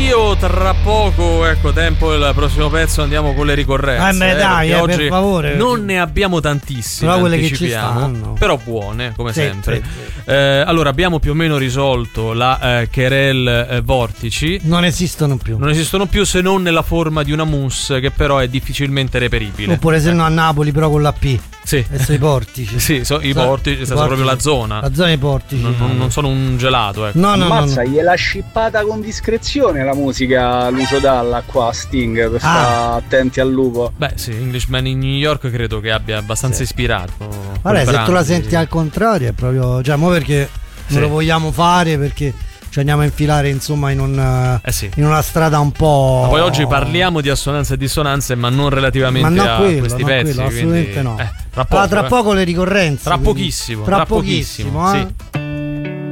io tra poco, ecco, tempo il prossimo pezzo andiamo con le ricorrenze. Dai, oggi per favore. non ne abbiamo tantissime, però quelle che ci stanno, però buone come sempre. Sì. Allora abbiamo più o meno risolto la querelle vortici. Non esistono più Se non nella forma di una mousse, che però è difficilmente reperibile. oppure se no a Napoli però con la P. Sì. Adesso i portici. Sì, i portici, proprio la zona. La zona dei portici. Non sono un gelato, ecco. No. Ammazza, gliel'ha scippata con discrezione la musica Lucio Dalla qua a Sting, per stare attenti al lupo. Beh sì, Englishman in New York credo che abbia abbastanza ispirato. Vabbè, se tu la senti al contrario è proprio, cioè, mo perché non lo vogliamo fare, perché ci andiamo a infilare insomma in una strada un po'. Ma poi oggi parliamo di assonanze e dissonanze, ma non relativamente a questi pezzi. Assolutamente quindi, no. Tra poco, tra poco le ricorrenze. Tra pochissimo. Sì.